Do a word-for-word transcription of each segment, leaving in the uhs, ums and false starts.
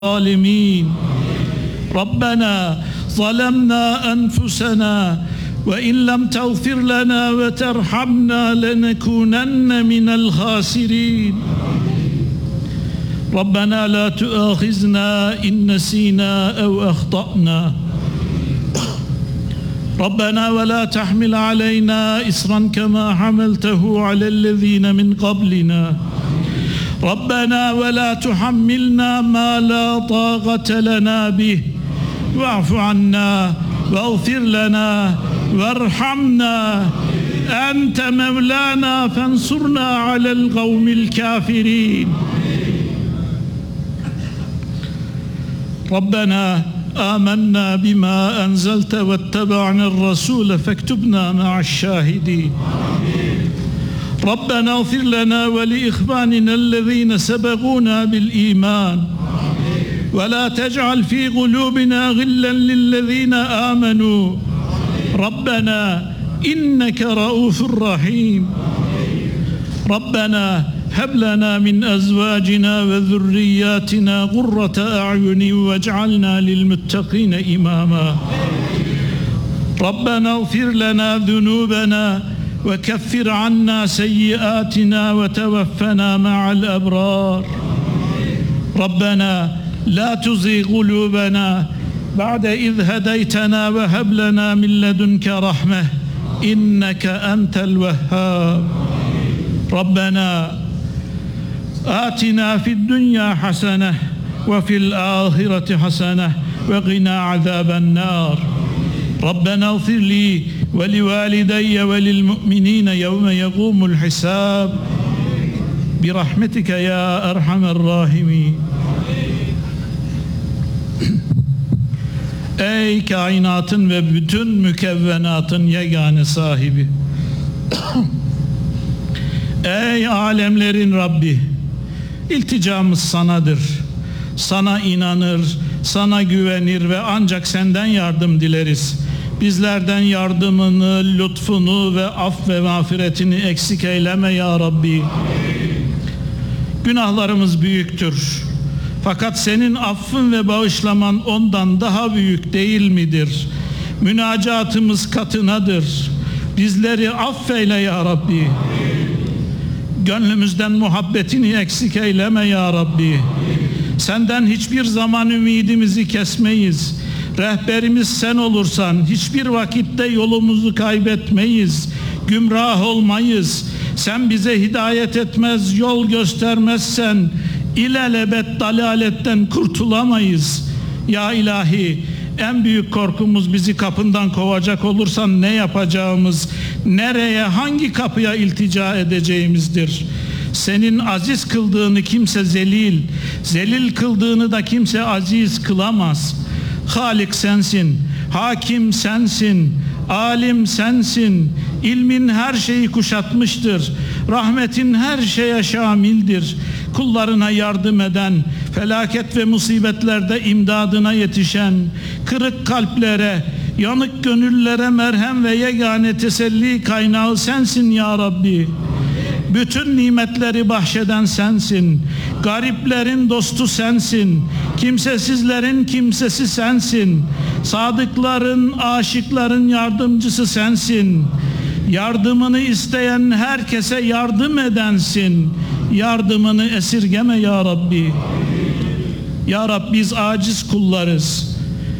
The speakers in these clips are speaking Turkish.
الظالمين ربنا ظلمنا أنفسنا وإن لم تغفر لنا وترحمنا لنكونن من الخاسرين ربنا لا تؤاخذنا إن نسينا أو أخطأنا ربنا ولا تحمل علينا إصرا كما حملته على الذين من قبلنا ربنا ولا تحملنا ما لا طاقة لنا به واعف عنا واغفر لنا وارحمنا أنت مولانا فانصرنا على القوم الكافرين ربنا آمنا بما أنزلت واتبعنا الرسول فاكتبنا مع الشاهدين ربنا اغفر لنا ولإخواننا الذين سبقونا بالإيمان ولا تجعل في قلوبنا غلا للذين آمنوا ربنا إنك رؤوف رحيم ربنا هب لنا من أزواجنا وذرياتنا قرة أعين واجعلنا للمتقين إماما ربنا اغفر لنا ذنوبنا وكفر عنا سيئاتنا وتوفنا مع الأبرار ربنا لا تزغ قلوبنا بعد إذ هديتنا وهب لنا من لدنك رحمة إنك أنت الوهاب ربنا آتنا في الدنيا حسنة وفي الآخرة حسنة وقنا عذاب النار ربنا اغفر لي ولوالدي وللمؤمنين يوم يقوم الحساب برحمتك يا أرحم الراحمين. Ey kainatın ve bütün mükevvenatın yegane sahibi ey alemlerin Rabbi, ilticamız sanadır. Sana inanır, sana güvenir ve ancak senden yardım dileriz. Bizlerden yardımını, lütfunu ve af ve mağfiretini eksik eyleme ya Rabbi. Günahlarımız büyüktür. Fakat senin affın ve bağışlaman ondan daha büyük değil midir? Münacatımız katınadır. Bizleri affeyle ya Rabbi. Gönlümüzden muhabbetini eksik eyleme ya Rabbi. Senden hiçbir zaman ümidimizi kesmeyiz. Rehberimiz sen olursan hiçbir vakitte yolumuzu kaybetmeyiz. Gümrah olmayız. Sen bize hidayet etmez, yol göstermezsen ilelebet dalaletten kurtulamayız. Ya ilahi, en büyük korkumuz bizi kapından kovacak olursan ne yapacağımız, nereye, hangi kapıya iltica edeceğimizdir. Senin aziz kıldığını kimse zelil, zelil kıldığını da kimse aziz kılamaz. Halik sensin, hakim sensin, alim sensin, ilmin her şeyi kuşatmıştır, rahmetin her şeye şamildir. Kullarına yardım eden, felaket ve musibetlerde imdadına yetişen, kırık kalplere, yanık gönüllere merhem ve yegane teselli kaynağı sensin ya Rabbi. Bütün nimetleri bahşeden sensin, gariplerin dostu sensin, kimsesizlerin kimsesi sensin, sadıkların, aşıkların yardımcısı sensin, yardımını isteyen herkese yardım edensin, yardımını esirgeme ya Rabbi. Ya Rabbi, biz aciz kullarız.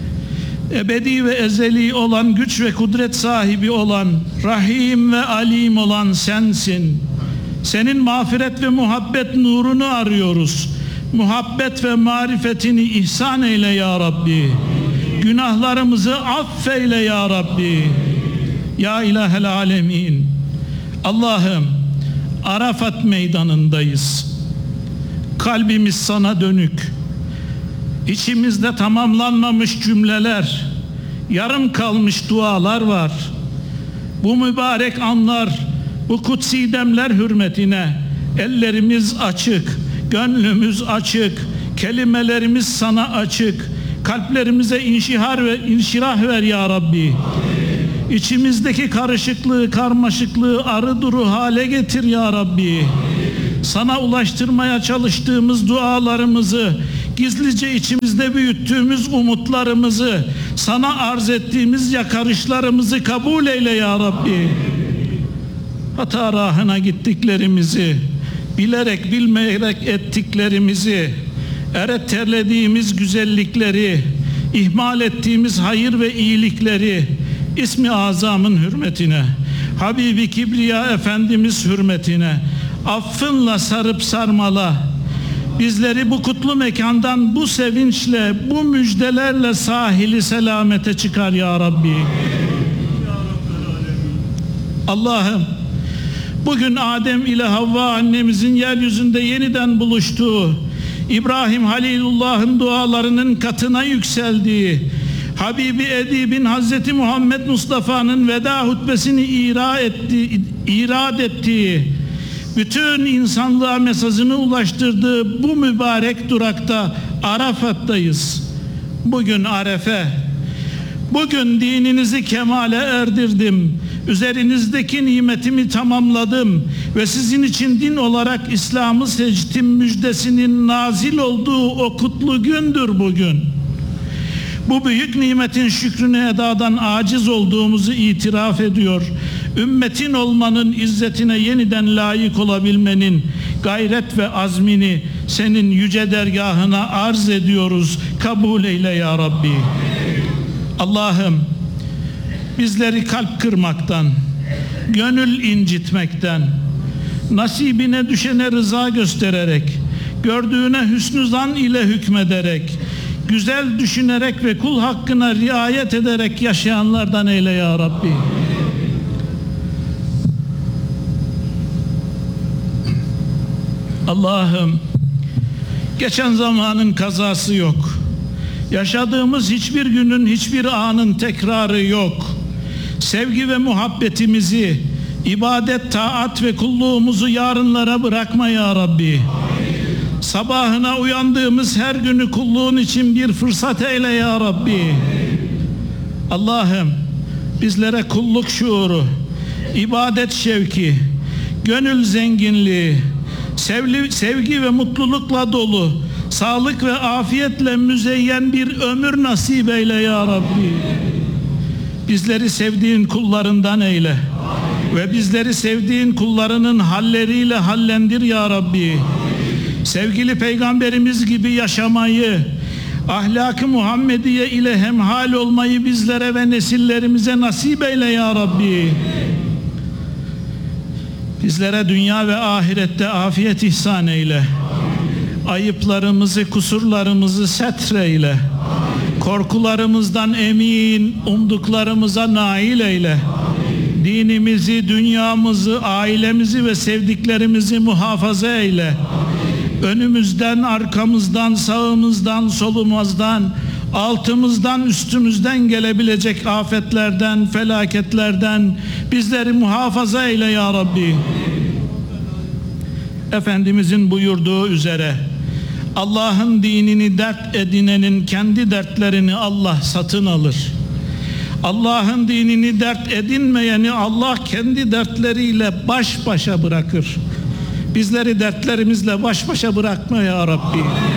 Ebedi ve ezeli olan, güç ve kudret sahibi olan, Rahim ve Alim olan sensin. Senin mağfiret ve muhabbet nurunu arıyoruz. Muhabbet ve marifetini ihsan eyle ya Rabbi. Günahlarımızı affeyle ya Rabbi. Ya ilahel alemin. Allah'ım, Arafat meydanındayız. Kalbimiz sana dönük. İçimizde tamamlanmamış cümleler, yarım kalmış dualar var. Bu mübarek anlar, bu kutsi demler hürmetine ellerimiz açık, gönlümüz açık, kelimelerimiz sana açık. Kalplerimize inşihar ve inşirah ver ya Rabbi. İçimizdeki karışıklığı, karmaşıklığı arı duru hale getir ya Rabbi. Sana ulaştırmaya çalıştığımız dualarımızı gizlice içimizde büyüttüğümüz umutlarımızı, sana arz ettiğimiz yakarışlarımızı kabul eyle ya Rabbi. Hata rahına gittiklerimizi, bilerek bilmeyerek ettiklerimizi, eret terlediğimiz güzellikleri, ihmal ettiğimiz hayır ve iyilikleri İsmi Azam'ın hürmetine, Habibi Kibriya Efendimiz hürmetine affınla sarıp sarmala, bizleri bu kutlu mekandan bu sevinçle, bu müjdelerle sahili selamete çıkar ya Rabbi. Allah'ım, bugün Adem ile Havva annemizin yeryüzünde yeniden buluştuğu, İbrahim Halilullah'ın dualarının katına yükseldiği, Habibi Edib'in Hazreti Muhammed Mustafa'nın veda hutbesini ira ettiği, irad ettiği, bütün insanlığa mesajını ulaştırdığı bu mübarek durakta, Arafat'tayız. Bugün Arefe, bugün dininizi kemale erdirdim, üzerinizdeki nimetimi tamamladım ve sizin için din olarak İslam'ı seçtim müjdesinin nazil olduğu o kutlu gündür bugün. Bu büyük nimetin şükrüne edadan aciz olduğumuzu itiraf ediyor. Ümmetin olmanın izzetine yeniden layık olabilmenin gayret ve azmini senin yüce dergahına arz ediyoruz. Kabul eyle ya Rabbi. Allah'ım, bizleri kalp kırmaktan, gönül incitmekten, nasibine düşene rıza göstererek, gördüğüne hüsnü zan ile hükmederek, güzel düşünerek ve kul hakkına riayet ederek yaşayanlardan eyle ya Rabbi. Allah'ım, geçen zamanın kazası yok. Yaşadığımız hiçbir günün, hiçbir anın tekrarı yok. Sevgi ve muhabbetimizi, ibadet, taat ve kulluğumuzu yarınlara bırakma ya Rabbi. Sabahına uyandığımız her günü kulluğun için bir fırsat eyle ya Rabbi. Allah'ım, bizlere kulluk şuuru, ibadet şevki, gönül zenginliği, sevgi, sevgi ve mutlulukla dolu, sağlık ve afiyetle müzeyyen bir ömür nasip eyle ya Rabbi. Bizleri sevdiğin kullarından eyle ve bizleri sevdiğin kullarının halleriyle hallendir ya Rabbi. Sevgili Peygamberimiz gibi yaşamayı, ahlak-ı Muhammediye ile hemhal olmayı bizlere ve nesillerimize nasip eyle ya Rabbi. Bizlere dünya ve ahirette afiyet ihsan eyle. Ayıplarımızı, kusurlarımızı setreyle. Korkularımızdan emin, umduklarımıza nail eyle. Dinimizi, dünyamızı, ailemizi ve sevdiklerimizi muhafaza eyle. Önümüzden, arkamızdan, sağımızdan, solumuzdan, altımızdan, üstümüzden gelebilecek afetlerden, felaketlerden bizleri muhafaza eyle ya Rabbi. Efendimizin buyurduğu üzere Allah'ın dinini dert edinenin kendi dertlerini Allah satın alır. Allah'ın dinini dert edinmeyeni Allah kendi dertleriyle baş başa bırakır. Bizleri dertlerimizle baş başa bırakma ya Rabbi.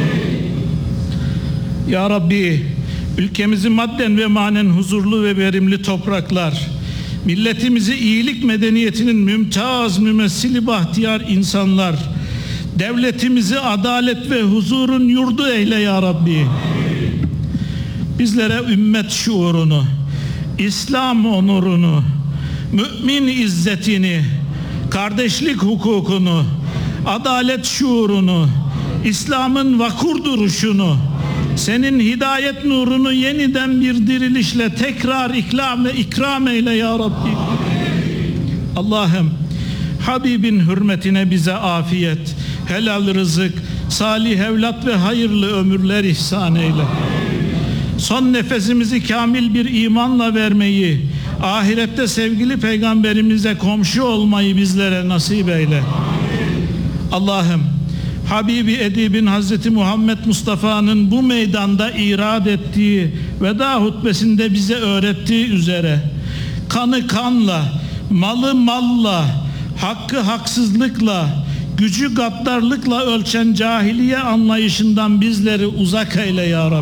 Ya Rabbi, ülkemizi madden ve manen huzurlu ve verimli topraklar, milletimizi iyilik medeniyetinin mümtaz mümessili bahtiyar insanlar, devletimizi adalet ve huzurun yurdu eyle ya Rabbi. Bizlere ümmet şuurunu, İslam onurunu, mümin izzetini, kardeşlik hukukunu, adalet şuurunu, İslam'ın vakur duruşunu, senin hidayet nurunu yeniden bir dirilişle tekrar ikram ve ikram eyle ya Rabbi. Allah'ım, Habibin hürmetine bize afiyet, helal rızık, salih evlat ve hayırlı ömürler ihsan eyle. Son nefesimizi kamil bir imanla vermeyi, ahirette sevgili peygamberimize komşu olmayı bizlere nasip eyle. Allah'ım, Habibi Edib'in Hazreti Muhammed Mustafa'nın bu meydanda irad ettiği veda hutbesinde bize öğrettiği üzere kanı kanla, malı malla, hakkı haksızlıkla, gücü gaddarlıkla ölçen cahiliye anlayışından bizleri uzak eyle ya Rabbi.